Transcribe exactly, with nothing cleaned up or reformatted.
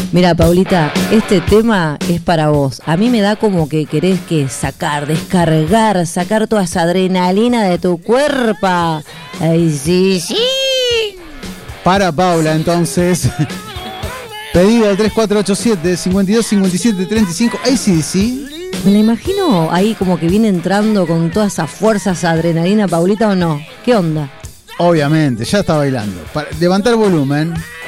Mira, Paulita, este tema es para vos. A mí me da como que querés que sacar, descargar, sacar toda esa adrenalina de tu cuerpo. Ay, sí, sí. Para Paula, entonces. Pedido al tres cuatro ocho siete, cinco dos cinco siete tres cinco. A C D C. Me la imagino ahí como que viene entrando con todas esas fuerzas adrenalina, Paulita, ¿o no? ¿Qué onda? Obviamente, ya está bailando. Para levantar volumen.